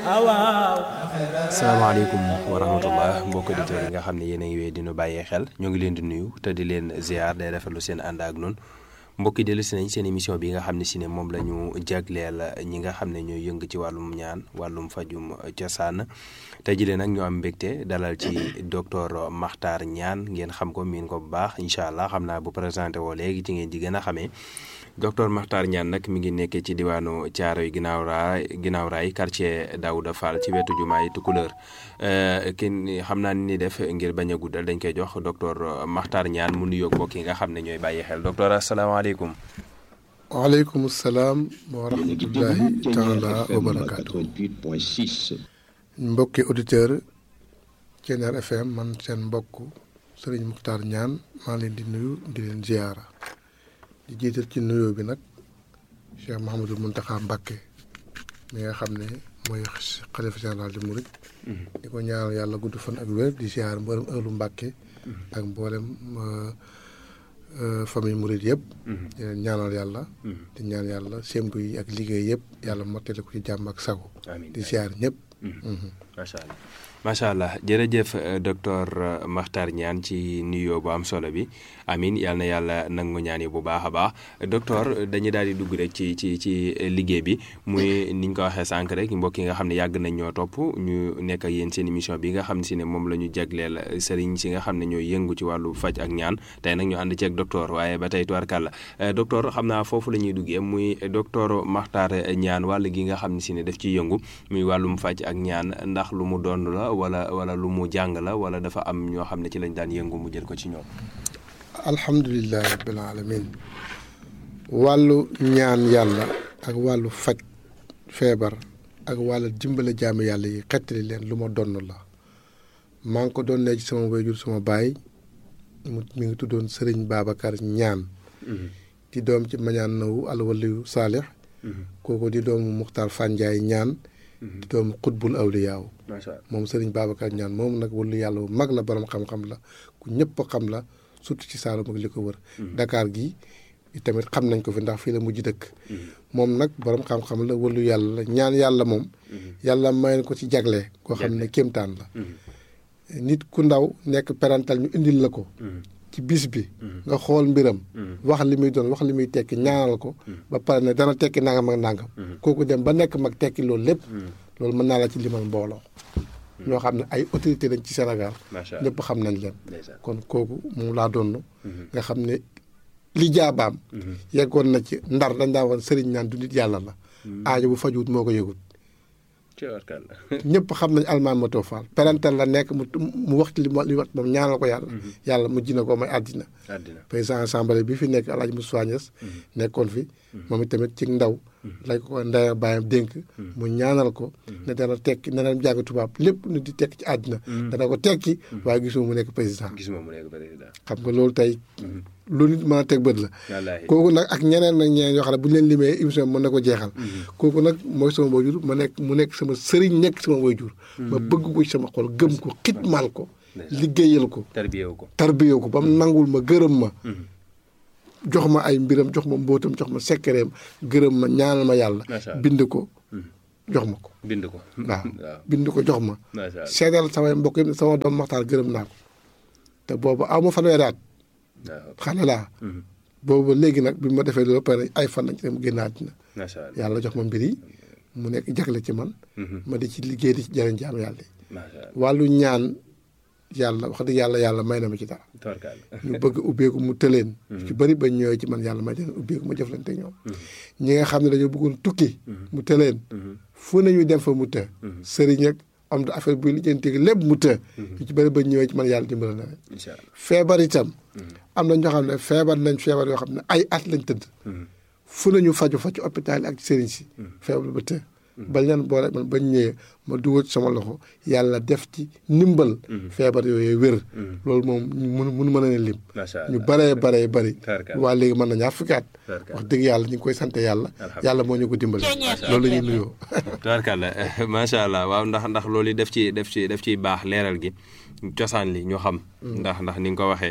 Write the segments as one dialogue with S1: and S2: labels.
S1: salaamaaleykum wa rahmatullah mbokk auditeurs yi nga xam ne yéen a ngi wéy dinu bàyyee xel ñoo ngi leen di nuyu te di leen ziar day rafetlu seen ànd ak noonu mbokk yi dellu si nañ seen émission bi nga xam ne si ne moom la ñu jagleel ñi nga xam ne ñooy yëng ci wàllum ñaan wàllum fajum cosaan tey jii nag ñu am mbégte dalal ci docteur Makhtar Niane ngeen xam ko miin ko bu baax incha allah xam naa bu présenté woo léegi ci ngeen di gën a xamee docteur Makhtar Niane nag mi ngi nekkee ci diwaanu Thiaroye ginnaaw raay quartier Daouda Fall ci wetu jumaay Tukulëër kenn xam naa ni def ngir bañ a guddal dañ koy jox docteur Makhtar Niane mu nuyoog mbokk yi nga xam ne ñooy bàyyi xel docteur asalaamaaleykum.
S2: waaleykum salaam wa rahmatullahi taala wa barakaatu. mbokki auditeur Thiéniere FM man seen mbokk Serigne Makhtar Niane maa leen di nuyu di leen ziyaara di jiital ci nuyoo bi nag Cheikh Mouhamadou Mountakha Mbacké mi nga xam ne mooy xalifa général di Mouride. di ko ñaanal yàlla gudd fan ak wér di ziyaar mboolem ëllu Mbacké ak mboolem famille Mouride yëpp. di leen ñaanal yàlla. di ñaan yàlla sémbu yi ak liggéey yëpp yàlla mottali ko ci jàmm ak sago. di ziyaar ñëpp.
S1: macha allah macha allah jërëjëf docteur Makhtar Niane ci nuyoo bu am solo bi amin yal na yàlla nangu ñaan yi bu baax a baax docteur dañuy daal di dugg rek ci liggéey bi muy niñ ko waxee sànq rek mbokk yi nga xam ne yàgg nañ ñoo topp ñu nekk ak yéen seen émission bi nga xam ne si ne moom la ñu jagleel sëriñ si nga xam ne ñooy yëngu ci wàllu faj ak ñaan tey nag ñu ànd ci ak docteur waaye ba tey tubaarkàlla docteur xam naa foofu la ñuy duggee muy docteur Makhtar Niane wàll gi nga xam ne si ne daf ciy yëngu muy wàllum faj ak ñaan ndax lu mu doon la wala lu mu jàng la wala dafa am ñoo xam ne ci lañ daan yëngu mu jël ko ci ñoom.
S2: alhamdulilah rabbil alamin wàllu ñaan yàlla ak wàllu faj feebar ak wàllu dimbale jaamu yàlla yi xettali leen lu ma donn la maa ngi ko doon ne ci sama wayjur sama baay mi ngi tuddoon Serigne Babacar Niane. di doom ci Mañaan Nawu alwaliyu Saalix. kooku di doomu Muxtaar Fanjaay Niane. di doomu xutbul awliyaaw moom Serigne Babacar Niane moom nag wàllu yàlla bu mag la borom xam-xam la ku ñëpp xam la surtout ci Saalum ak li ko wër. Dakar gi tamit xam nañ ko fi ndax fii la mujj dëkk. moom nag borom xam-xam la wàllu yàlla la ñaan yàlla moom. yàlla mayoon ko ci jagle koo xam ne kéemtaan la. nit ku ndaw nekk parental ñu indil la ko. ci bis bi. nga xool mbiram. wax li muy doon wax li muy tekki ñaanal ko. ba pare ne dana tekki nangam ak nangam. kooku dem ba nekk mag tekki loolu lépp. loolu mën naa la ci limal mbooloo. ñoo xam ne ay autorité lañ ci Sénégal. ñëpp xam nañ leen. kon kooku moom laa doon. nga xam ne li jaabaam. yeggoon na ci ndar dañ daa woon sëriñ naan du nit yàlla la. aajo bu fajuwut moo ko yëgut. ñëpp xam nañ almaan ma toofaal parental la nekk mu wax ci li wax moom ñaanal ko yàlla. yàlla mu jina ko may àddina. président assemblée bi fi nekk El Hadj Moussa Niass nekkoon fi. moom itamit ci ndaw. lañ ko ndaya bàyyam dénk. mu ñaanal ko. ne dana tekki ne dana jàng tubaab lépp nu di tekki ci àddina. dana ko tekki waaye gisuma mu nekk président. xam nga loolu tey. lu nit mën a teg bët la. kooku nag ak ñeneen nag ñeneen yoo xam ne bu ñu leen limee émission mën na ko jeexal. kooku nag mooy sama waajur mu nekk sama sëriñ nekk sama waajur. ma bëgg ko ci sama xol gëm ko xitmaal ko. liggéeyal ko. tarbiyewu ko ba mu nangul ma gërëm ma. jox ma ay mbiram jox ma mbóotam jox ma sekkereem gërëm ma ñaanal ma yàlla. bind ko jox ma ko. waaw bind ko jox ma. seedal samay mbokk yi sama doom Maxtaar gërëm naa ko te boobu aw ma fanweeri at xale laa. boobu léegi nag bi ma defee loolu pare ay fan lañ ci dem génn àddina. yàlla jox ma mbir yi mu nekk jagle ci man. ma di ci liggéey di ci jëriñ jaam yàlla yi. wàllu ñaan yàlla wax dëgg yàlla may na ma ci dara. ñu bëgg ubbeeku mu tëleen. ci bëri ba ñëwee ci man yàlla may leen ubbeeku ma jëflante ñoom. ñi nga xam ne dañoo bëggoon tukki. mu tëleen. fu nañu dem fa mu të. sëriñ ak am na affaire buy lijjanti lépp mu të. ñu ci bëri ba ñëwee ci man yàlla dimbala na leen. feebar itam. am na ñoo xam ne feebar yoo xam ne ay at lañ tëdd. fu nañu faju fa ci hôpital ak sëriñ si. feebar ba të. bañ leen boole man bañ ñëwee ma dugal ci sama loxo yàlla def ci ndimbal. feebar yooyu wér. loolu moom mënu mën a leen lim. ñu baree bari. waa léegi mën na ñaar fukki at. wax dëgg yàlla ñu ngi koy sant yàlla. yàlla moo ñu ko dimbali. loolu la ñuy nuyoo.
S1: tubaarkàlla macha allah waaw ndax loolu def ci baax leeral gi cosaan li ñu xam. ndax ni nga ko waxee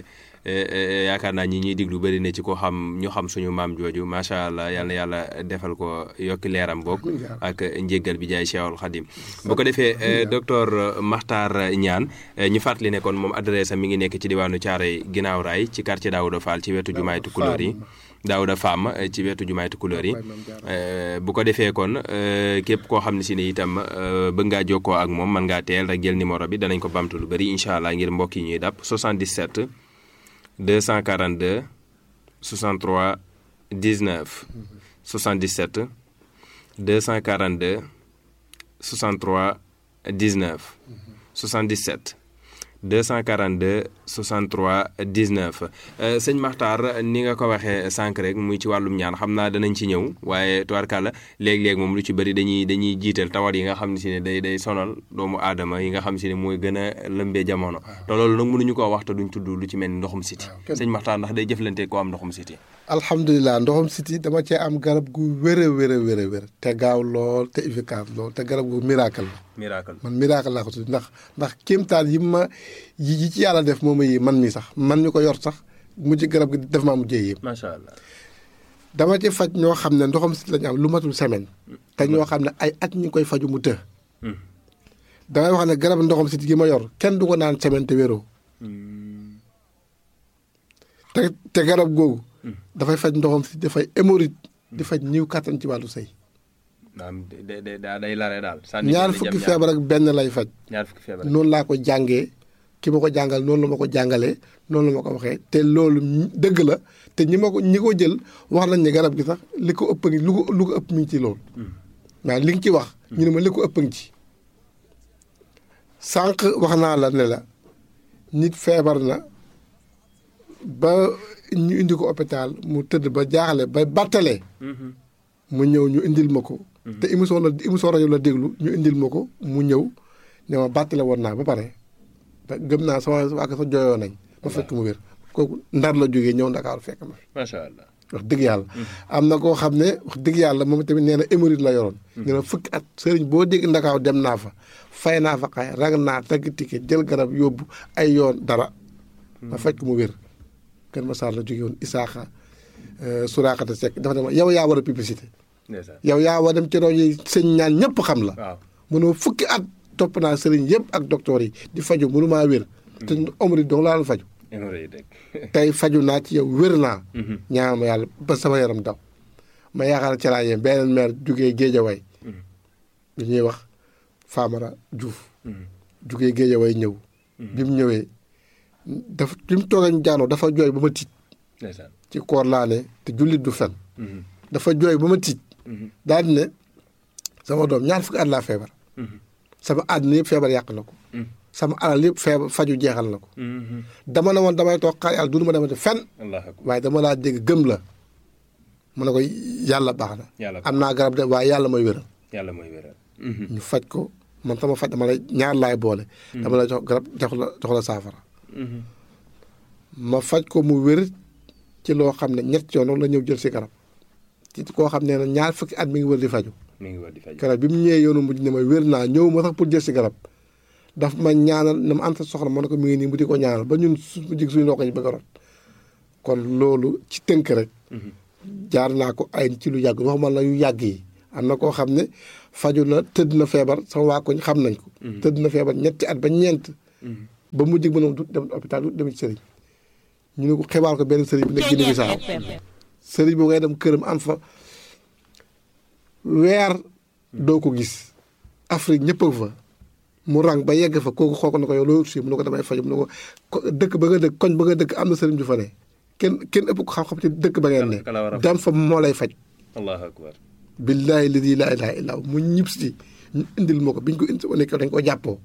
S1: yaakaar naa ñi ñuy diglu bëri na ci ko xam ñu xam suñu maam jooju macha allah yal na yàlla defal ko yokki leeram boog ak njéggal bi jaay Cheikhul Khadim bu ko defee docteur Makhtar Niane ñu fàttali ne kon moom adresse am mi ngi nekk ci diwaanu Thiaroye ginnaaw raay ci quartier Daouda Fall ci wetu jumaay Tukulóor yi Daouda Fam ci wetu jumaay Tukulóor yi bu ko defee kon képp koo xam ne si ne itam bëgg ngaa jokkoo ak moom mën ngaa teel rek jël numéro bi danañ ko bamtu lu bëri incha allah ngir mbokk yi ñuy dab 77 242 63 19 77 242 63 19 77 242 63 19 sëñ Makhtar ni nga ko waxee sànq rek muy ci wàllum ñaan xam naa danañ ci ñëw waaye tubaarkàlla léeg-léeg moom lu ci bëri dañuy jiital tawat yi nga xam ne si ne day sonal doomu aadama yi nga xam si ne mooy gën a lëmbee jamono te loolu nag mënuñu koo wax te duñ tudd lu ci mel ni ndoxum siti sëñ Makhtar ndax day jëflante ko am ndoxum siti
S2: alhamdulilah ndoxum siti dama cee am garab gu wér a wér te gaaw lool te efficace lool te garab gu miracle la man miracle laa ko tudd ndax kéemtaan yi ci yàlla def moom yi man mi sax man mi ko yor sax mujj garab gi def maa mujjee yéem
S1: macha allah
S2: dama ci faj ñoo xam ne ndoxam siti la ñu am lu matul semaine te ñoo xam ne ay at ñu koy faju mu të damay wax ne garab ndoxam siti gi ma yor kenn du ko naan semaine te wéroo te garab googu dafay faj ndoxam siti dafay hémorroïde di faj ñiw kàttan ci wàllu sëy
S1: day lare daal
S2: ñaar fukki feebar ak benn lay faj noonu laa ko jàngee ki ma ko jàngal noonu la ma ko jàngalee noonu la ma ko waxee te loolu dëgg la te ñi ko jël wax nañ ne garab gi sax li ko ëpp ngi lu ko ëpp mi ngi ci loolu waaw li nga ci wax ñu ne ma li ko ëpp ngi ci sànq wax naa la ne la nit feebar na ba ñu indi ko hôpital mu tëdd ba jaaxle ba battalee mu ñëw ñu indil ma ko te émission rajo la déglu ñu indil ma ko mu ñëw ne ma bàttale woon naa ba pare gëm naa sama waa sa jooyoo nañ ma fekk mu wér kooku Ndar la jógee ñëw Ndakaaru fekk ma
S1: macha allah
S2: wax dëgg yàlla am na koo xam ne wax dëgg yàlla moom tamit nee na hémorroïde la yoroon nee na fukki at sëriñ boo dégg Ndakaaru dem naa fa fay naa fa xay rag naa tagg ticket jël garab yóbbu ay yoon dara ma fekk mu wér Kër Massar la jógee woon Isaaxa Suraakata Seck dafa dem yow yaa war a publicité yow yaa war dem ci rajo yi sëñ ñaan ñëpp xam la mënoo fukki at topp naa sëriñ yëpp ak docteur yi di faju mënu maa wér te hémorroïde dong laa la faju tey faju naa ci yow wér naa ñaan ma yàlla ba sama yaram daw ma yaakaar ci laa yem beneen maire jógee Géejawaay li ñuy wax Famara Diouf jógee Géejawaay ñëw bi mu ñëwee dafa bi mu toogee ñu jaanoo dafa jooy ba ma tiit ci koor laa ne te jullit du fen dafa jooy ba ma tiit daal di ne sama doom ñaar fukki at laa feebar sama àddina yëpp feebar yàq na ko sama alal yëpp feebar faju jeexal na ko dama ne woon damay toog xaar yàlla dund ma demati fen waaye dama laa dégg gëm la mu ne ko yàlla baax na am naa garab de waaye yàlla mooy wéral ñu faj ko man sama faj dama lay ñaar laay boole dama lay jox garab jox la saafara ma faj ko mu wér ci loo xam ne ñett yoon la ñëw jël si garab ci koo xam ne ñaar fukki at mi ngi wër di faju garab bi mu ñëwee yoonu mujj ne ma wér naa ñëw ma sax pour jël si garab daf ma ñaanal na ma am sa soxla ma ne ko mi ngi nii mu di ko ñaanal ba ñun mu jig suñu ndox yi bëgg a rot kon loolu ci tënk rek jaar naa ko ay ci lu yàgg waxuma la yu yàgg yi am na koo xam ne faju na tëdd na feebar sama waa koñ xam nañ ko tëdd na feebar ñetti at ba ñeent ba mu jig mënoom du dem hôpital du dem ci sëriñ ñu ne ko xibaar ko benn sëriñ bi nekk Guinée Bissau sëriñ boobu ngay dem këram am fa weer doo ko gis Afrique ñëpp a fa mu rang ba yegg fa kooku xool ko ne ko yow loolu si mu ne ko damay faju mu ne ko dëkk ba nga dëkk koñ ba nga dëkk am na sëriñ ju fa ne kenn ëpp ko xam-xam ci dëkk ba ngeen ne dem fa moo lay faj
S1: allahu akbar
S2: billaahi ladi laa ilaaha illaa mu ñib si ñu indil ma ko biñ ko indi nekk dañ ko jàppoo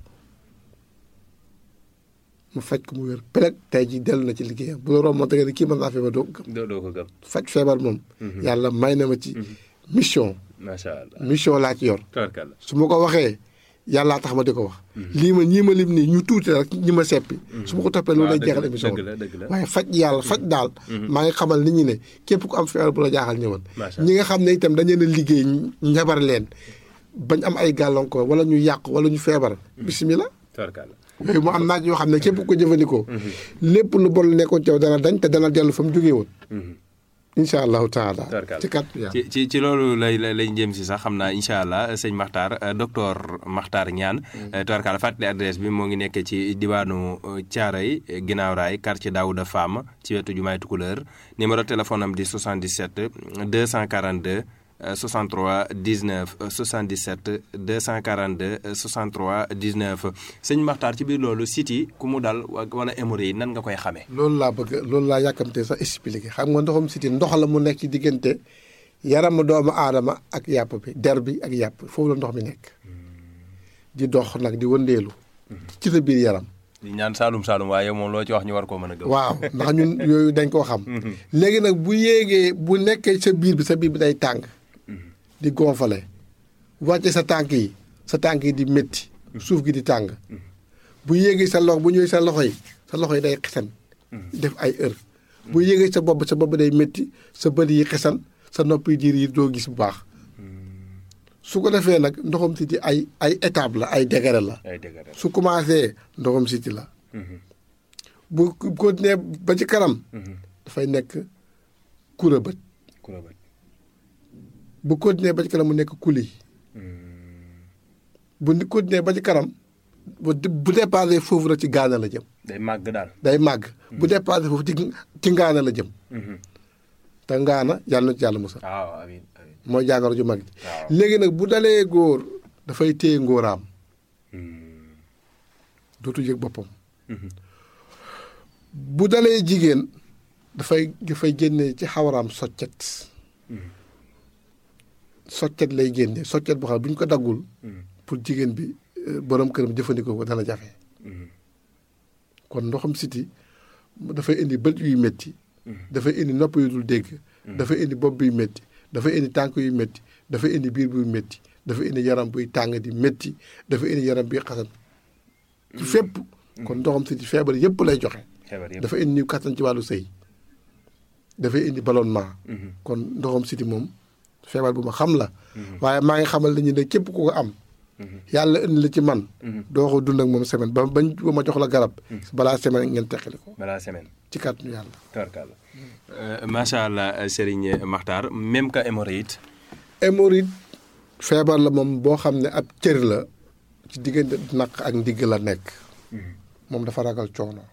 S2: mu faj ko mu wér peleg tey ji dellu na ci liggéeyam bu la romb da nga ne kii mën naa feebar doo ko gëm faj feebar moom yàlla may na ma ci mission
S1: macha allah
S2: mission laa ci yor su ma ko waxee yàllaa tax ma di ko wax lii ma ñii ma lim nii ñu tuuti rek ñi ma seppi su ma ko toppee loolu lay jeexal émission waaye faj yàlla faj daal maa ngi xamal nit ñi ne képp ku am feebar bu la jaaxal ñëwal ñi nga xam ne itam dañu leen a liggéey njabar leen bañ am ay gàllankoor wala ñu yàq wala ñu feebar bisimilah yooyu mu am naaj yoo xam ne képp ko jëfandikoo lépp lu bon nekkoon ci yow dana dañ te dana dellu fa mu jógee woon incha allahu taala ci kat
S1: ci loolu lay jëm si sax xam naa incha allah sëñ Makhtar docteur Makhtar Niane tubarkalla fàttali adresse bi moo ngi nekk ci diwaanu Thiaroye ginnaaw raay quartier Daouda Fam ci wetu jumaay Tukulëër numéro téléphone am di 77 242 63 19 77 242 63 19 sëñ Makhtar ci biir loolu siti ku mu dal wala hémorroïde nan nga koy xamee.
S2: loolu laa yàkkamte sax expliqué xam nga ndoxum siti ndox la mu nekk ci diggante yaramu doomu aadama ak yàpp bi der bi ak yàpp foofu la ndox mi nekk di dox nag di wëndeelu ci sa biir yaram.
S1: di ñaan Saalum waaye moom loo ci wax ñu war koo mën a gëm.
S2: waaw ndax ñun yooyu dañ koo xam. léegi nag bu yéegee bu nekkee sa biir bi day tàng. di gonfale wàcce sa tànk yi di métti suuf gi di tàng bu yéegee sa loxo bu ñëwee sa loxo yi day xesan def ay heure bu yéegee sa bopp day métti sa bët yi xesan sa noppi diir yi doo gis bu baax su ko defee nag ndoxam siti ay étape la ay degré la su commencé ndoxam siti la bu continuer ba ci kanam dafay nekk kura bët bu continuer ba ci kanam mu nekk kuli bu continuer ba ci kanam bu dépassé foofu la ci gaana la jëm.
S1: day màgg daal
S2: day màgg. bu dépassé foofu ci ngaana la jëm. te ngaana yàlla na ci yàlla musal.
S1: waaw amiin amiin
S2: mooy jàngoro ju mag ji. léegi nag bu dalee góor dafay téye ngóoraam. dootu yëg boppam. bu dalee jigéen dafay génne ci xawaraam soccet. soccet lay génne soccet boo xam ne bu ñu ko daggul pour jigéen bi borom këram jëfandikoo ko dana jafe kon ndoxam siti dafay indi bët yuy métti dafay indi nopp yu dul dégg dafay indi bopp buy métti dafay indi tànk yu métti dafay indi biir buy métti dafay indi yaram buy tàng di métti dafay indi yaram buy xasan ci fépp kon ndoxam siti feebar yëpp lay joxe dafay indi niw kattan ci wàllu sëy dafay indi ballonnement kon ndoxam siti moom feebar bu ma xam la waaye maa ngi xamal nañu ne képp ku ko am yàlla indi la ci man doo ko dund ak moom semaine ba ma jox la garab balaa semaine ngeen teqali ko
S1: balaa semaine
S2: ci kàttanu yàlla
S1: tabarkalla macha allah Serigne Makhtar même que hémorroïde
S2: feebar la moom boo xam ne ab cër la ci diggante naq ak ndigg la nekk moom dafa ragal coono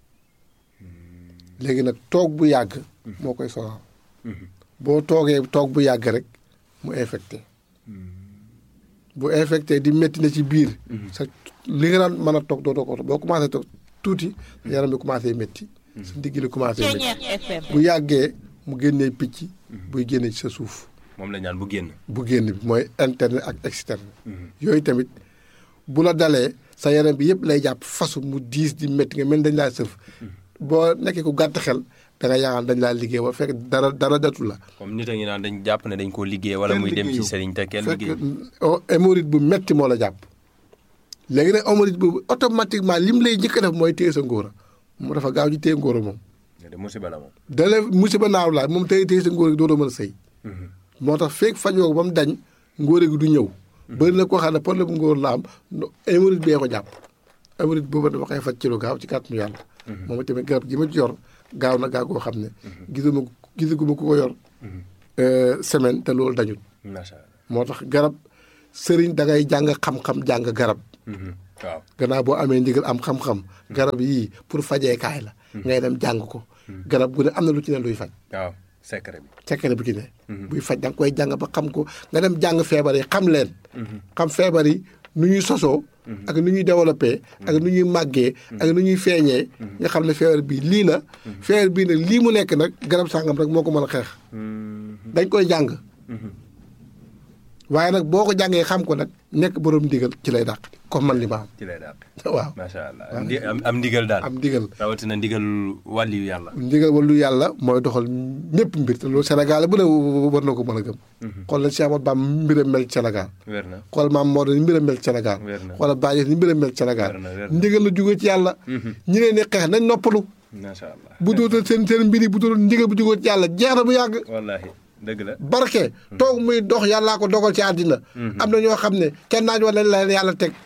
S2: léegi nag toog bu yàgg moo koy sonal boo toogee toog bu yàgg rek mu infecté bu infecté di métti na ci biir sa li nga daan mën a toog dootoo ko boo commencé toog tuuti sa yaram bi commencé métti sa ndigg li commencé métti bu yàggee mu génnee picc buy génne ci sa suuf
S1: moom la ñaan bu génn
S2: bi mooy interne ak externe yooyu tamit bu la dalee sa yaram bi yëpp lay jàpp fasu mu diis di métti nga mel dañ laa sëf boo nekkee ku gàtt xel da nga yaakaar dañ laa liggéey wala fekk dara datul la.
S1: comme nit a ngi naan dañ jàpp ne dañ koo liggéey wala muy dem ci sëriñ te kenn liggéey
S2: hémorroïde bu metti moo la jàpp léegi nag hémorroïde boobu automatiquement lim lay njëkk a def mooy téye sa ngóora mu dafa gaaw ci téye ngóora moom.
S1: de musiba la moom.
S2: dalee musiba naaw la moom téye sa ngóora gi dootoo mën a sëy. moo tax fekk fajoo ba mu dañ ngóora gi du ñëw. bëri na koo xam ne problème ngóor la am hémorroïde bee ko jàpp hémorroïde boobu dafa koy faj ci lu gaaw ci kàttanu yàlla. moom tamit garab gi ma ci yor gaaw na gaaw goo xam ne gisaguma ku ko yor semaine te loolu dañut moo tax garab sëriñ da ngay jàng xam-xam jàng garab
S1: waaw
S2: gannaaw boo amee ndigal am xam-xam garab yii pour fajeekaay la ngay dem jàng ko garab gu ne am na lu ci ne luy faj
S1: waaw secret
S2: bi ci ne buy faj da nga koy jàng ba xam ko nga dem jàng feebar yi xam leen xam feebar yi nu ñuy sosoo ak nu ñuy développé ak nu ñuy màggee ak nu ñuy feeñee nga xam ne feebar bii lii la feebar bii nag lii mu nekk nag garab sàngam rek moo ko mën a xeex dañ koy jàng waaye nag boo ko jàngee xam ko nag nekk borom ndigal ci lay dàq comme man li ma am
S1: ci lay dàq
S2: waaw
S1: macha allah am ndigal daal
S2: am ndigal
S1: rawatina ndigal wàlliyu yàlla
S2: ndigal wàllu yàlla mooy doxal ñëpp mbir te loolu Sénégal bu ne war na ko mën a gëm xool na Cheikh Ahmadou Bamba mbiram mel ci Sénégal
S1: wér na
S2: xool maam Maodo ni mbiram mel ci Sénégal xoolal Baye ni mbiram mel ci Sénégal ndigal la jógee ci yàlla ñi leen ne xeex nañ noppalu
S1: macha allah
S2: bu dootal seen mbir yi bu dootal ndigal bu jógee ci yàlla jeex na bu yàgg
S1: wallaahi dëgg la
S2: barke toog muy dox yàllaa ko dogal ci àddina am na ñoo xam ne kenn naaj wala la yàlla teg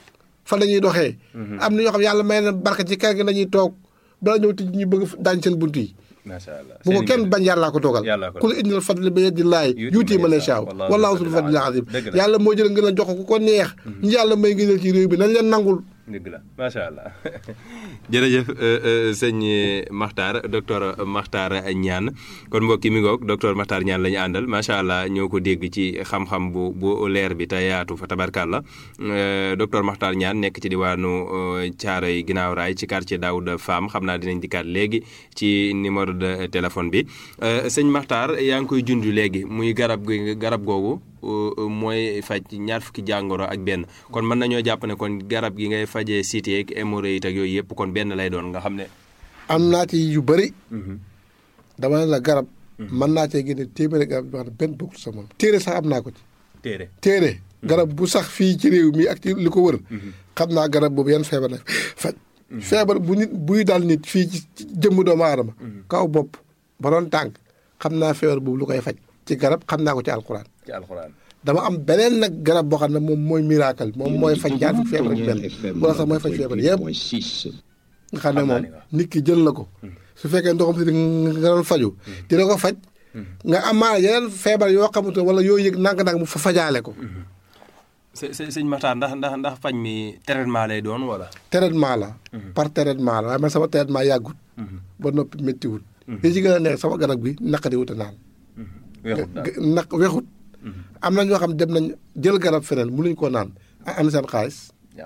S2: fan la ñuy doxee. am na ñoo xam yàlla may na barke ci kër gi la ñuy toog bala ñëw tij ñu bëgg daañ seen bunt yi.
S1: macha allah
S2: bu ko kenn bañ yàllaa ko toogal. ku la indil fadli bi yadillaahi yuuti man yashaa wallaahu zul fadlil aziim. yàlla moo jël ngeen a jox ko neex. ñu yàlla may ngeen ci réew bi nañ leen nangul.
S1: dëgg la macha allah jërëjëf sëñ Makhtar docteur Makhtar Niane kon mbokki mi ngoog docteur Makhtar Niane la ñu àndal macha allah ñoo ko dégg ci xam-xam bu leer bi te yaatu fa tabarkàlla docteur Makhtar Niane nekk ci diwaanu Thiaroye Ginnaaw Raay ci quartier Daouda Fam xam naa dinañ dikkaat léegi ci numéro de téléphone bi sëñ Makhtar yaa ngi koy junj léegi muy garab googu mooy faj ñaar fukki jàngoro ak benn kon mën nañoo jàpp ne kon garab gi ngay fajee cité ak hémorroïde ak yooyu yëpp kon benn lay doon nga xam ne.
S2: am naa ci yu bëri. dama ne la garab. mën naa cee génne téeméeri garab yoo xam ne benn bokkul sa moom téere sax am naa ko ci. téere garab bu sax fii ci réew mi ak ci li ko wër. xam naa garab boobu yan feebar la faj. feebar bu nit buy dal nit fii ci jëmm doomu aadama. kaw bopp ba doon tànk xam naa feebar boobu lu koy faj. ci garab xam naa ko ci alxuraan. dama am beneen nag garab boo xam ne moom mooy miracle moom mooy faj ñaar fukki feebar ak benn wala sax mooy faj feebar yëpp. nga xam ne moom nit ki jël na ko. su fekkee ndoxam si nga doon faju dina ko faj. nga amaana yeneen feebar yoo xamante wala yoo yëg nang-nang mu fa fajaale ko.
S1: sëñ Makhtar ndax faj mi traitement lay doon wala.
S2: traitement la. par traitement la waaye man sama traitement yàggut. ba noppi méttiwut. li ci gën a neex sama garab gi naqari wut a naan. wexut am na ñoo xam dem nañ jël garab feneen mënuñ koo naan am seen xaalis.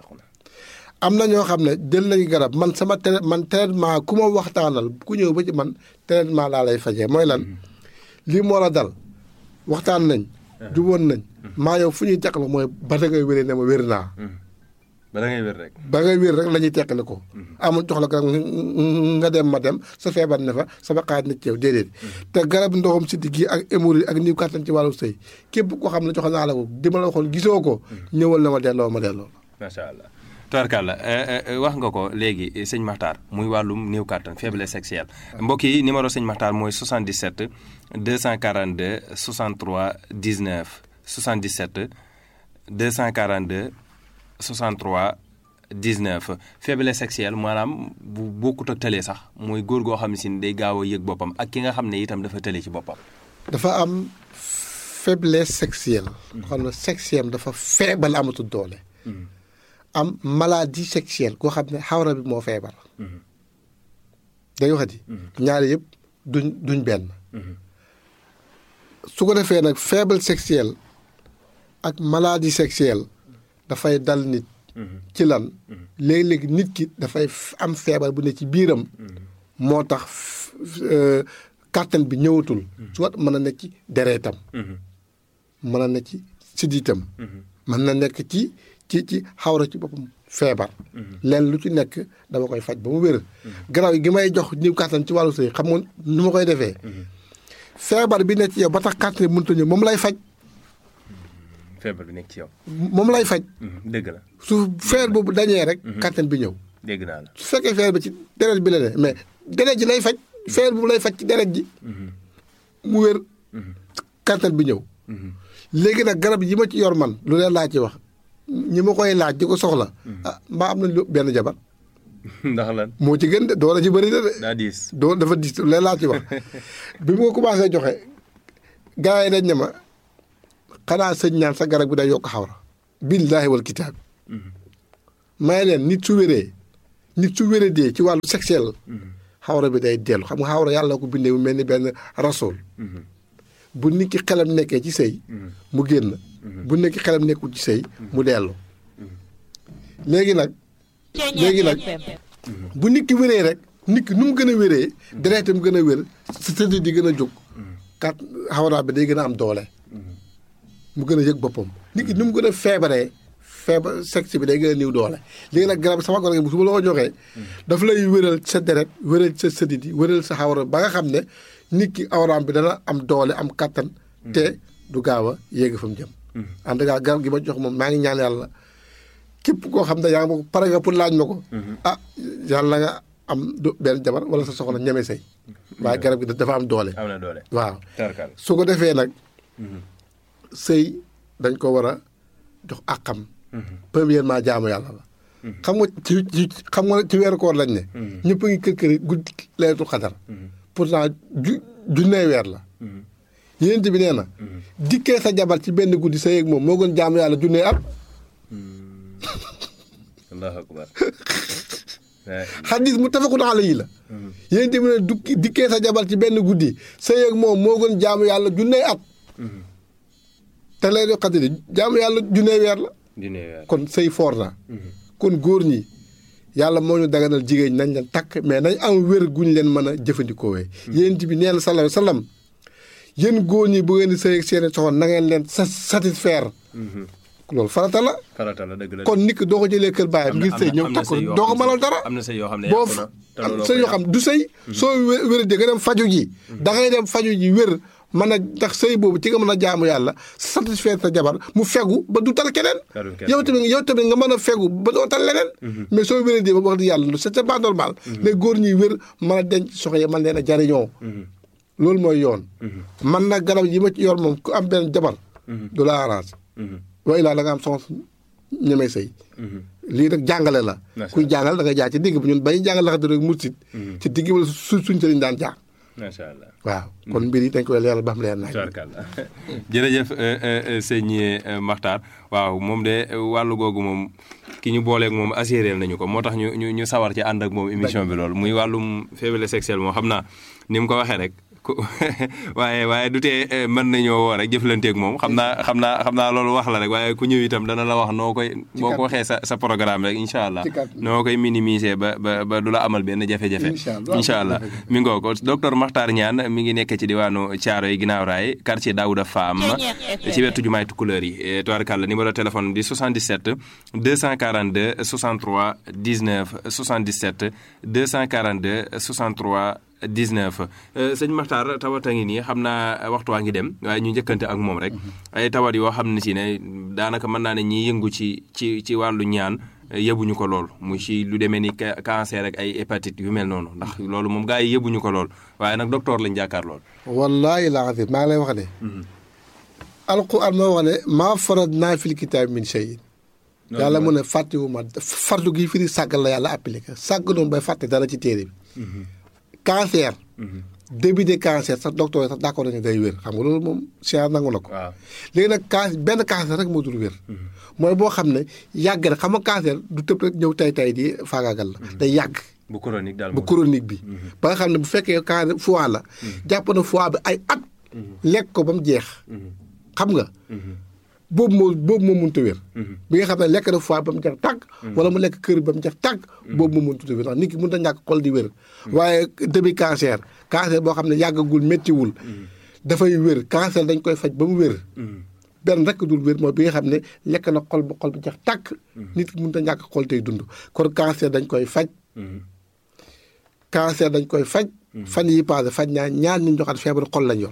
S2: am na ñoo xam ne jël nañ garab man sama traitement ku ma waxtaanal ku ñëw ba ci man traitement laa lay fajee mooy lan lii moo la dal waxtaan nañ juboon nañ maa yow fu ñuy teqal mooy ba da ngay wéree ne ma wér naa.
S1: ba da ngay wér rek.
S2: ba ngay wér rek la ñuy teqale ko. amul jox la garab nga dem ma dem sa feebar ne fa sama xaaj na ci yow déedéet. te garab ndoxam siddi gi ak hémorroïde ak niw kàttan ci wàllu sëy képp koo xam ne jox naa la ko di ma la waxoon gisoo ko. ñëwal na ma delloo.
S1: macha allah. tubarkàlla wax nga ko léegi sëñ Makhtar muy wàllum néew kàttan faiblesse sexuelle mbokk yi numéro sëñ Makhtar mooy 77 242 63 19 77 242 63 19 faiblesse sexuelle maanaam bu bokkut ak tële sax mooy góor goo xam ne si day gaaw a yëg boppam ak ki nga xam ne itam dafa tële ci boppam.
S2: dafa am faiblesse sexuelle. xam ne sexuelle dafa feebal amatul doole. am maladie sexuelle koo xam ne xawra bi moo feebar. day waxati. ñaari yëpp duñ benn. su ko defee nag faible sexuelle ak maladie sexuelle dafay dal nit. ci lan léeg-léeg nit ki dafay am feebar bu ne ci biiram. moo tax kàttan bi ñëwatul. soit mën na nekk ci dereetam. mën na nekk ci siddiitam. mën na nekk ci xawra ci boppam feebar. leen lu ci nekk dama koy faj ba mu wér. garaaw gi may jox niw kàttan ci wàllu sëy xam nga nu ma koy defee. feebar bi nekk ci yow ba tax kàttan bi mënut a ñëw moom lay faj.
S1: feebar bi nekk ci yow.
S2: moom lay faj.
S1: dëgg la
S2: su feebar boobu dañee rek. kàttan bi ñëw.
S1: dégg naa la
S2: su fekkee feebar bi ci deret bi la ne mais deret ji lay faj. feebar boobu lay faj ci deret ji. mu wér. kàttan bi ñëw. léegi nag garab yi ma ci yor man lu leen laa ci wax. ñi ma koy laaj di ko soxla. mbaa am na benn jabar.
S1: ndax lan
S2: moo ci gën de doole ci bëri na de.
S1: daa diis
S2: dafa diis leen laa ci wax. bi ma ko commencé joxe gars yi dañ ne ma xanaa sëñ ñaan sa garab bi day yokk xawra. billaahi wal kitaab. may leen nit su wéree dee ci wàllu sexuel. xawra bi day dellu xam nga xawra yàlla ko bindee mu mel ni benn rasool. bu nit ki xelam nekkee ci sëy mu génn. bu nekk xelam nekkul ci sëy mu dellu. léegi nag bu nit ki wéree rek nit ki nu mu gën a wéree deretam gën a wér sa tëdd di gën a jóg kat xawraa bi day gën a am doole mu gën a yëg boppam nit ki nu mu gën a feebar sexe bi day gën a niw doole. léegi nag garab sama garab bu su ma la ko joxee daf lay wéral sa deret wéral sa sëddi di wéral sa xawra ba nga xam ne nit ki awraam bi dana am doole am kattan te du gaaw a yéeg fa mu jëm. en tout cas garab gi ma jox moom maa ngi ñaan yàlla képp koo xam ne yaa ngi ma ko pare nga pour laaj ma ko. yàlla nga am benn jabar wala sa soxna ñeme sëy. waaye garab gi dafa am doole.
S1: am na doole
S2: waaw. su ko defee nag. sëy dañ ko war a jox àqam. premièrement jaamu yàlla la. xam nga ci weeru koor lañ ne. ñëpp a ngi kër guddi laylatul xadar. pourtant junnee weer la. yéen bi nee na. dikkee sa jabar ci benn guddi sa yéeg moom moo gën jaamu yàlla junnee at.
S1: allahu akbar.
S2: xadis muttafaqun alayhi la. yéen bi ne dikkee sa jabar ci benn guddi sa yéeg moom moo gën jaamu yàlla junnee at. te laylatul xadar jaamu yàlla junnee weer la. kon sëy foor na. kon góor ñi yàlla moo ñu daganal jigéen ñi nañ leen takk mais nañ am wér guñ leen mën a jëfandikoowee. yéen bi nee na sallallahu alayhi wa sallam yéen góor ñi bu ngeen di sëy ak seen soxna na ngeen leen satisfaire. loolu farata la.
S1: dëgg la
S2: kon nit ki doo ko jëlee kër baayam ngir sëy ñëw takk doo ko mënal dara.
S1: am na sëy yoo xam ne
S2: boo sëy yoo xam du sëy. soo wér di nga dem faju ji. da ngay dem faju ji wér mën a ndax sëy boobu ci nga mën a jaamu yàlla satisfaire sa jabar mu fegu ba du tal keneen. yow tamit nga mën a fegu ba doo tal leneen. mais soo wéree di ba wax di yàlla c'est pas normal. les góor ñuy wér mën a denc soxna yi mën leen a jariñoo. loolu mooy yoon. man nag garab yi ma ci yor moom ku am benn jabar. du la arrange. waaye laa da nga am soxna ñemee sëy. lii nag jàngale la. kuy jàngal da nga jaar ci digg bi ñun bañuy jàngal laxati rek mursit ci digg bi la suñ sëriñ daan jaar.
S1: macha allah
S2: waaw kon mbir yi dañ koy leeral ba xam leer naa.
S1: jërëjëf sëñ Makhtar waaw moom de wàllu googu moom ki ñu booleeg moom assuré nañu ko moo tax ñu sawar ci ànd ak moom émission bi loolu muy wàllum faiblesse sexuelle moom xam naa ni mu ko waxee rek. waaye du tee mën nañoo woo rek jëflanteeg moom xam naa loolu wax la rek waaye ku ñëw itam dana la wax noo koy boo ko waxee sa programme rek incha allah noo koy minimiser ba du la amal benn jafe-jafe incha allah mi ngoo ko docteur Makhtar Niane mi ngi nekk ci diwaanu Thiaroye ginnaaw raay quartier Daouda Fam ci wetu jumaay Tukulëër yi tubaarkàlla numéro téléphone di 77 242 63 19 77 242 63 19 sëñ Makhtar tawat a ngi nii xam naa waxtu waa ngi dem waaye ñu njëkkante ak moom rek ay tawat yoo xam ne si ne daanaka mën naa ne ñiy yëngu ci wàllu ñaan yëbuñu ko lool mu ci lu demee ni cancer ak ay hépatite yu mel noonu ndax loolu moom gaa yi yëbuñu ko lool waaye nag docteur lañ jàkkaar lool.
S2: wallaahi laa xam maa ngi lay wax ne. alquran moo wax ne maa faratnaa fil kitaabi min shay'in yàlla mu ne fàttewuma fardu gi firi sàggal la yàlla appliqué sàgg noonu bay fàtte dara ci téere bi. cancer. début de cancer sax docteur yi sax d'accord nañu day wér xam nga loolu moom science nangu na ko. léegi nag benn cancer rek moo dul wér. mooy boo xam ne yàgg rek xam nga cancer du tëb rek ñëw tay di faagaagal la. day yàgg.
S1: bu chronique daal
S2: bu chronique bi. ba nga xam ne bu fekkee cancer foie la. jàpp na foie bi ay at. lekk ko ba mu jeex. xam nga. boobu moo mënut a wér. bi nga xam ne lekk na foie ba mu jeex tàgg. wala mu lekk kër ba mu jeex tàgg. boobu moo mënut a wér ndax nit ki mënut a ñàkk xol di wér. waaye début cancer boo xam ne yàggagul méttiwul. dafay wér cancer dañ koy faj ba mu wér. benn rek dul wér mooy bi nga xam ne lekk na xol bi jeex tàgg. nit ki mënut a ñàkk xol tey dund kon cancer dañ koy faj. cancer dañ koy faj. fan yi passé faj naa ñaar ñu joxaat feebaru xol lañ yor.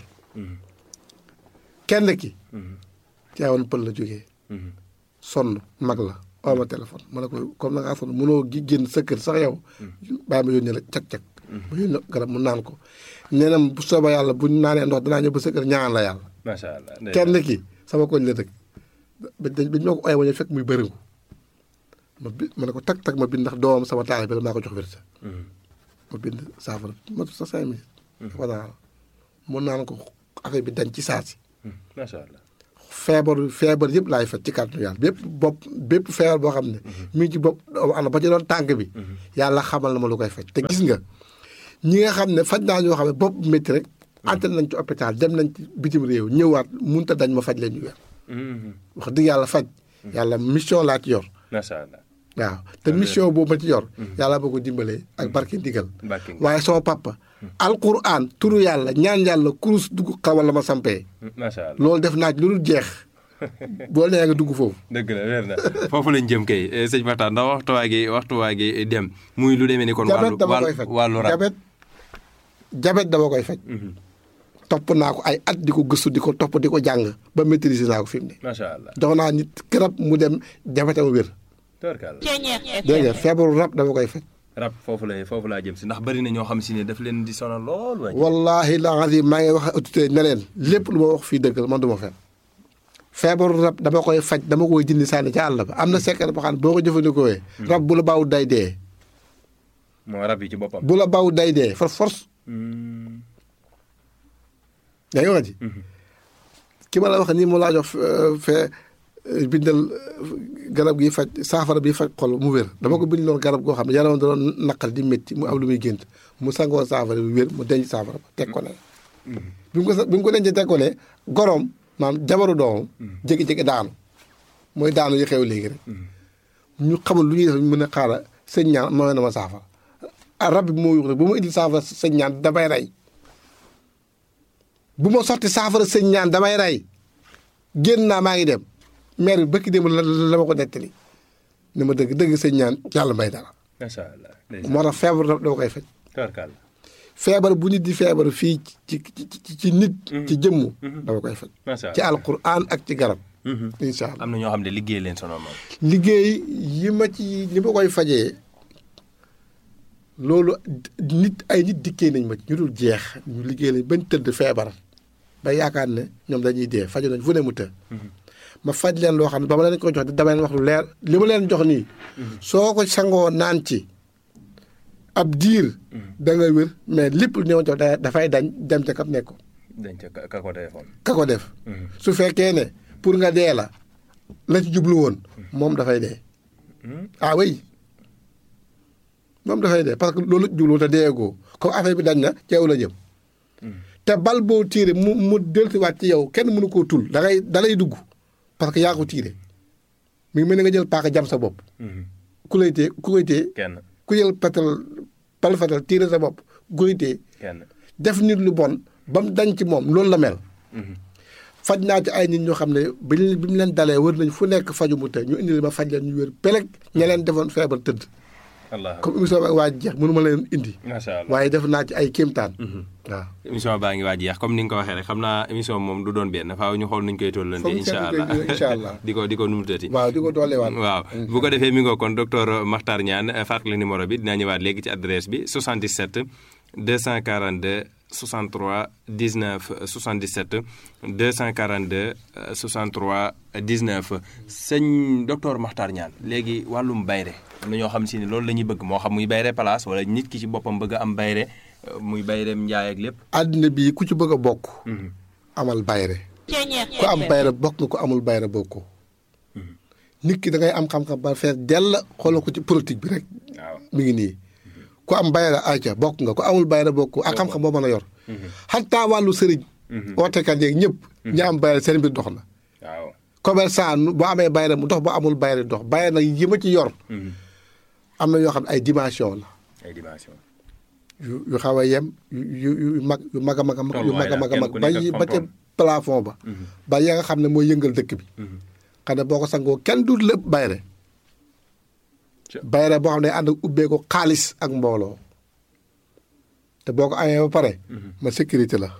S2: kenn ki. Tivaouane Pël la jógee. sonn mag la oo ma téléphone ma ne ko comme na ngaa sonn mënoo génn sa kër sax yow. bàyyi ma yónnee la cag-cag. ma yónnee garab mu naan ko. nee na bu soobee yàlla bu ñu naanee ndox danaa ñëw ba sa kër ñaan la yàlla.
S1: macha allah
S2: kenn ki sama koñ la dëkk. bañ ma ko ooyee ba ñu fekk muy bëriŋu. ma ne ko tag ma bind ndax doomam sama taal bi la maa ko jox wérsa. ma bind saafara ma sa 5 minutes. voilà mu naan ko affaire bi dañ ci saasi.
S1: macha allah.
S2: feebar yëpp laay faj ci kàttanu yàlla bépp feebar boo xam ne mi ngi ci bopp am ba ci doon tànk bi yàlla xamal na ma lu koy faj te gis nga ñi nga xam ne faj naa ñoo xam ne bopp métti rek ante nañ ci hôpital dem nañ ci bitim réew ñëwaat mënut a dañ ma faj leen ñu weer wax dëgg yàlla faj yàlla mission laa ci yor
S1: macha allah
S2: waaw te mission boobu ma ci yor yàlla boo ko dimbalee ak barke ndigal waaye sama papa alquran turu yàlla ñaan yàlla kurus dugg xawal la ma sampee
S1: macha allah
S2: loolu def naa ci lu dul jeex boo nee nga dugg foofu
S1: dëgg la weer na foofu lañ jëm kay sëñ Makhtar ndax waxtu waa gi dem muy lu demee ni kon wàllu rab
S2: jabet dama koy faj topp naa ko ay at di ko gëstu di ko topp di ko jàng ba maîtriser naa ko fi mu ne
S1: macha allah
S2: jox naa nit garab mu dem jabetam wér dégg nga feebaru rab dama koy faj
S1: rab foofu laa jëm si ndax bari na ñoo xam si ne daf leen di sonal lool
S2: wallahi la azim maa ngi wax autorité ne leen lépp lu ma wax fii dëgg la man du ma fen feebaru rab dama koy faj dama koy dindi sànni ca àll ba am na secret boo xam ne boo ko jëfandikoo rab bu la baaw day dee.
S1: moo rab yi ci boppam.
S2: bu la baaw day dee for force. yaa ngi wax ji. ki ma la wax nii mu laa jox fee bindal garab gi faj saafara bi faj xol mu wér dama ko bindaloon garab goo xam ne yaram da doon naqal di métti mu am lu muy gént mu sangoo saafara bi wér mu denc saafara ba teg ko ne. bi mu ko dencee teg ko ne goroom maanaam jabaru doomam. jékki-jékki daanu mooy daanu yi xew léegi rek. ñu xamul lu ñuy def mën a xaaral sëñ ñaan mooy na ma saafara rab bi moo yuux rek bu ma indil saafara sëñ ñaan damay rey. bu ma sotti saafara sëñ ñaan damay rey génn naa maa ngi dem maire bi bëkki dem la ma ko nettali ni ma dëgg sëñ ñaan yàlla may dara.
S1: macha allah
S2: moo tax feebar dama koy faj. feebar bu nit di feebar fii ci nit. ci jëmm dama koy faj. ci alquran ak ci garab. incha allah
S1: am na ñoo xam ne liggéey leen sonal moom.
S2: liggéey yi ma koy fajee loolu ay nit dikkee nañ ma ñu dul jeex ñu liggéey lañ bañ tëdd feebar ba yaakaar ne ñoom dañuy dee faju nañ fu ne mu të. ma faj leen loo xam ne ba ma leen ko jox dama leen wax lu leer li ma leen jox nii. soo ko sangoo naan ci ab diir. da nga wér mais lépp lu ñu jox dafay dem ca kam nekkoon.
S1: dañ ca ka ko defoon.
S2: ka ko def. su fekkee ne pour nga dee la ci jublu woon moom dafay dee. ah oui moom dafay dee parce que loolu jublu woon te deegoo comme affaire bi dañ na ci yow la jëm. te bal boo tiire mu dellusiwaat ci yow kenn mënu koo tul da lay dugg parce que yaa ko tiire mi ngi mel ni nga jël paaka jam sa bopp. ku koy téye
S1: kenn
S2: ku jël pal fatal tiire sa bopp ku koy téye
S1: kenn
S2: def nit lu bon ba mu dañ ci moom loolu la mel. faj naa ci ay nit ñoo xam ne bi mu leen dalee wër nañ fu nekk faju mu te ñu indi ma faj leen ñu wér peleg ña leen defoon feebar tëdd. comme émission ba waa jeex mënu ma leen indi.
S1: macha allah
S2: waaye def naa ci ay kéemtaan. waaw
S1: émission baa ngi waa jeex comme ni nga ko waxee rek xam naa émission moom du doon benn faaw ñu xool nuñ koy tollante. incha allah di ko numutati.
S2: waaw di ko dooleewaat.
S1: waaw bu ko defee mi ngoo kon docteur Makhtar Niane fàttali numéro bi dinaa ñëwaat léegi ci adresse bi 77 242 63 19 77 242 63 19 sëñ docteur Makhtar Niane léegi wàllum bayre am na ñoo xam si ne loolu la ñuy bëgg moo xam muy bayre place wala nit ki ci boppam bëgg a am bayre muy bayreem njaay ak lépp.
S2: àddina bii ku ci bëgg a bokk. amal bayre ku am bayre bokk nga ko amul bayre bokkoo. nit ki da ngay am xam-xam ba fees dell xoolal ko ci politique bi rek.
S1: waaw
S2: mi ngi nii. ku am bayra ayca bokk nga ku amul bayra bokk ak xam-xam boo mën a yor. xataa wàllu sëriñ. ootekat yeeg ñëpp. ñi am bayra seen mbir dox na.
S1: waaw
S2: commerçant boo amee bayra mu dox boo amul bayra dox bayra nag yi ma ci yor. am na yoo xam ne ay dimension la.
S1: ay dimension.
S2: yu xaw a yem yu mag yu mag a mag a mag yu mag a mag a mag ba ca plafond ba. ba ya nga xam ne mooy yëngal dëkk bi. xam ne boo ko sangoo kenn du lépp bayre bayre boo xam ne ànd ak ubbee ko xaalis ak mbooloo te boo ko amee ba pare ma sécurité la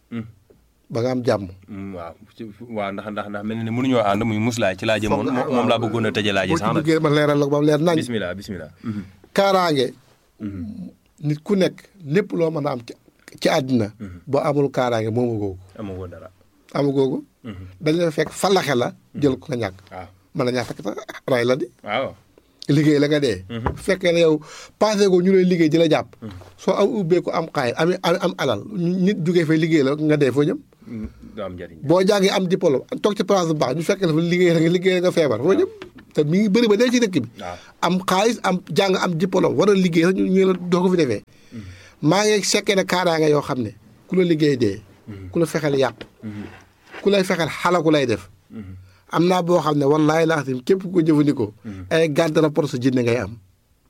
S2: ba nga am jàmm.
S1: waaw ndax mel na ne mënuñoo ànd muy muslaay ci laa jëmoon moom laa bëggoon a tëjee laaj yi sax nag
S2: ma leeral la ko ba mu leer nañ.
S1: bismillah
S2: kaaraange nit ku nekk lépp loo mën a am ci àddina boo amul kaaraange moomu googu
S1: amagoo dara
S2: amagoogu dañ la fekk falaxe la jël ko nga ñàkk.
S1: waaw
S2: mën na ñaa fekk sax ray la di.
S1: waaw
S2: liggéey la nga dee. bu fekkee ne yow passé ko ñu lay liggéey di la jàpp. soo am ubbee ko am xaay am alal nit jugee fay liggéey la nga dee foo jëm.
S1: du am njëriñ
S2: boo jàngee am diplôme toog ci place bu baax ñu fekk dafa liggéey nga feebar foo jëm. te mi ngi bëri ba dee ci dëkk bi. am xaalis am jàng am diplôme war a liggéey sax ñu la doo ko fi defee. maa ngi sekkee ne kaaraange yoo xam ne ku la liggéey dee. ku la fexeel yàq. ku lay fexeel xalaku lay def. am naa boo xam ne wallaahi laa xam képp ku ko jëfandikoo. ay garde rapport sa jinne ngay am.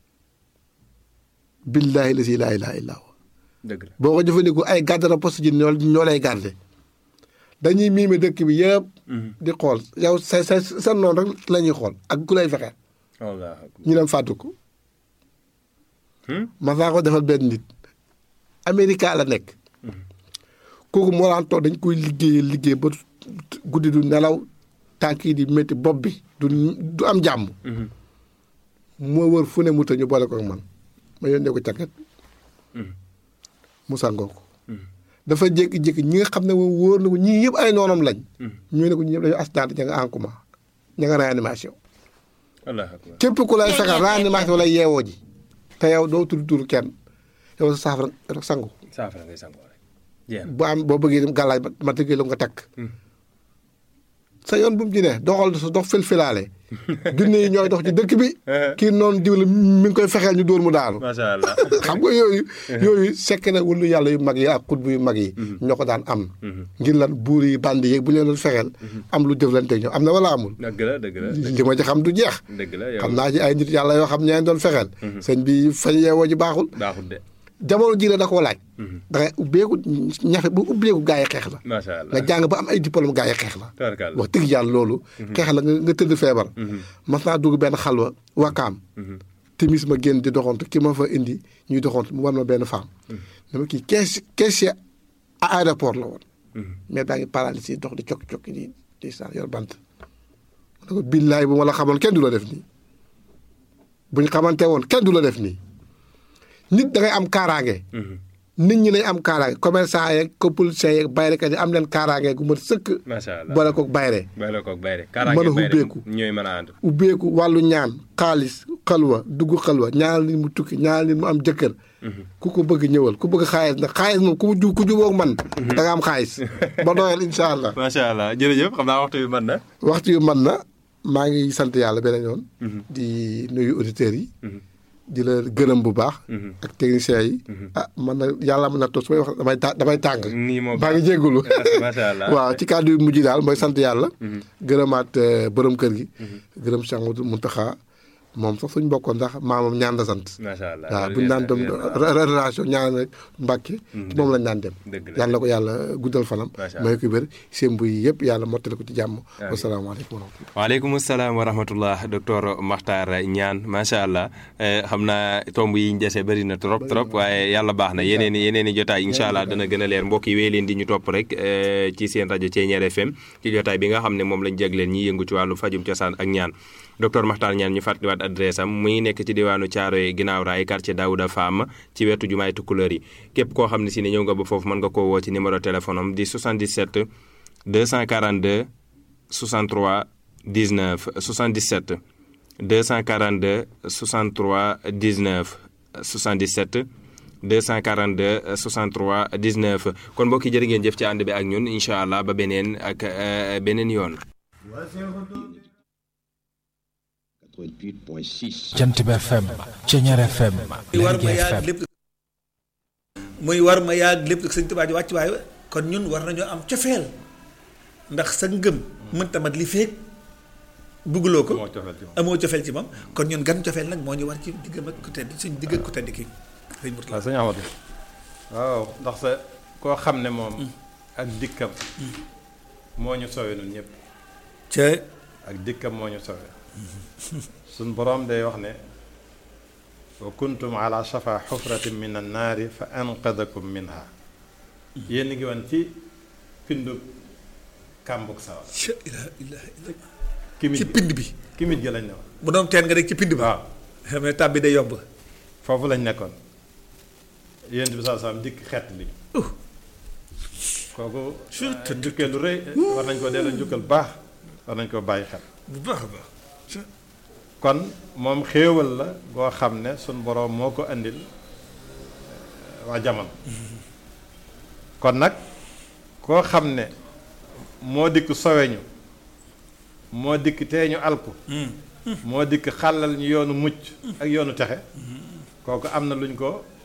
S2: billaahi la si laa ilaaha illaa huwa.
S1: dëgg la
S2: boo ko jëfandikoo ay garde rapport sa jinne ñoo lay garde dañuy miime dëkk bi yëpp. di xool yow sa noonu rek la ñuy xool ak ku lay fexeel. ñu dem fàttu ko. ma saa ko defal benn nit. Amérique la nekk. kooku moo daan toog dañ koy liggéey ba guddi du nelaw tànk yi di métti bopp bi du am jàmm. moo wër fu ne mu ñu boole ko ak man ma yónnee ko càkket. mu sangoo ko. dafa jékki-jékki ñi nga xam ne moom wóor na ko ñii yëpp ay noonam lañ. ñu ne ko ñi yëpp dañoo accident ña nga en coma ña nga réanimation. képp ku lay saxal réanimation lay yeewoo ji. te yow doo tudd tur kenn yow sa saafara rek sangu.
S1: saafara ngay sangu rek.
S2: boo bëggee dem gàllaaj ma tëggee la nga takk. sa yoon bu mu ci ne doxal sa dox filfilaale. junne yi ñooy dox ci dëkk bi. kii noonu diw la mi ngi koy fexeel ñu dóor mu daanu.
S1: macha allah
S2: xam nga yooyu sekk na wulu yàlla yu mag yi ak xutbu yu mag yi. ñoo ko daan am. ngir lan buur yi bandi yeeg bu leen doon fexeel. am lu jëflanteeg ñoom am na wala amul.
S1: dëgg la dëgg la
S2: li ma ci xam du jeex.
S1: dëgg la yow
S2: xam naa ci ay nit yàlla yoo xam ñeen doon fexeel. sëñ bi fañ yeewoo ji baaxul.
S1: baaxul de.
S2: jamono ji la da koo laaj. da ngay ubbeeku ñafe bu ubbeeku gaa yi xeex la.
S1: macha allah
S2: nga jàng ba am ay diplôme gaa yi xeex la.
S1: tabarkalla
S2: wax dëgg yàlla loolu. xeex la nga tëdd feebar. mas naa dugg benn xalwa wakaam. timis ma génn di doxantu ki ma fa indi ñuy doxantu mu war ma benn femme. dama kii caissier aéroport la woon. mais daa ngi paralysé dox di cokki di saan yor bant. ma ne ko billaay bu ma la xamoon kenn du la def nii bu ñu xamante woon kenn du la def nii. nit da ngay am kaaraange. nit ñi nañ am kaaraange commerçant yeeg politiciens yeeg bayrekat yi am leen kaaraange gu mat sëkk.
S1: macha allah
S2: boole koog bayre.
S1: boole koog bayre.
S2: mën a ubbeeku
S1: ñooy mën a ànd.
S2: ubbeeku wàllu ñaan xaalis xalwa dugg xalwa ñaanal nit mu tukki ñaanal nit mu am jëkkër. ku ko bëgg ñëwal ku bëgg xaalis nag xaalis moom ku jubóog man. da nga am xaalis ba doyal incha allah.
S1: macha allah jërëjëf xam naa waxtu yu mën na.
S2: waxtu yu mën na maa ngi sant yàlla beneen yoon. di nuyu auditeurs yi. di la gërëm bu baax. ak techniciens yi. man na yàlla mën na toog su may wax damay tàng.
S1: nii moom
S2: maa ngi jégalu.
S1: macha allah
S2: waaw ci kàddu yu mujj daal mooy sant yàlla. gërëmaat borom kër gi. gërëm Cheikh Mouhamadou Mountakha moom sax suñ bokkoon ndax maamam ñaan la sant.
S1: macha allah
S2: waaw bu ñu daan dem relation ñaan rek Mbàkke moom lañ daan dem. yàlla na ko yàlla guddal fanam. may ko wér sémbu yi yëpp yàlla mottali ko ci jàmm. wasalaamaaleykum wa rahmatulah.
S1: waaleykum salaam wa rahmatullah docteur Makhtar Niane macha allah xam naa tomb yi ñu dese bëri na trop waaye yàlla baax na yeneen i jotaay incha allah dana gën a leer mbokk yi wéy leen di ñu topp rek ci seen rajo Thiéniere FM ci jotaay bi nga xam ne moom lañ jagleen ñi yëngu ci wàllu fajum cosaan ak ñaan docteur Makhtar Niane ñu fàttaliwaat adresse am muy nekk ci diwaanu Thiaroye ginnaaw raay quartier Daouda Fam ci wetu jumaay Tukulëër yi képp koo xam ne si ne ñëw nga ba foofu mën nga koo woo ci numéro téléphone am di 77 242 63 19 77 242 63 19 77 242 63 19 kon mbokk yi jërë ngeen jëf ci ànd bi ak ñun incha allah ba beneen ak beneen yoon.
S3: Jant bi FM Thiéniere FM
S4: muy war ma yaag lépp sëñ Tuubaa ji wàcc waaye kon ñun war nañoo am cofeel ndax sa ngëm mënta mat li feek bugguloo ko amoo cofeel ci moom kon ñun gan cofeel nag moo ñu war ci diggam ak ku tedd suñ digg ak ku tedd ki sëñ Mourtala.
S5: waaw sëñ Amadou waaw ndax sa koo xam ne moom ak dikkam moo ñu sowe nun ñëpp
S4: ca
S5: ak dikkam moo ñu sowe suñ boroom day wax ne wa kuntum ala shafa xufratin min an naari fa anqadakum minha yéen ngi woon ci pindu kàmbug sawar
S4: ci pind bi
S5: kimit gi lañ ne woon
S4: bu doon teen nga rek ci pind bi
S5: waaw
S4: xam ne tàbbi day yomb
S5: foofu lañ nekkoon yéen bi saa saam dikk xett li kooku jukkee lu rëy war nañ ko delloo njukkal baax war nañ ko bàyyi xel
S4: bu baax a baax
S5: kon moom xéewal la goo xam ne suñ boroom moo ko andil waa jamono kon nag koo xam ne moo dikk soweñu moo dikk tee ñu alku moo dikk xàllal ñu yoonu mucc ak yoonu texe kooku am na luñ ko